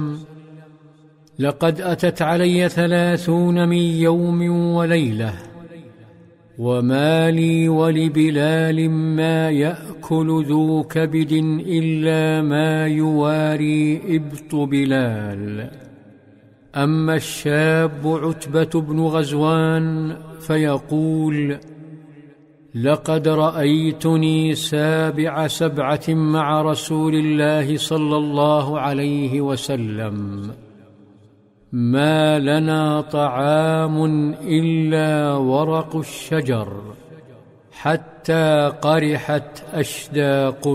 لقد أتت علي 30 من يوم وليلة، وما لي ولبلال ما يأكل ذو كبد إلا ما يواري إبط بلال. أما الشاب عتبة بن غزوان فيقول: لقد رأيتني 7 مع رسول الله صلى الله عليه وسلم، ما لنا طعام إلا ورق الشجر حتى قرحت أشداقنا.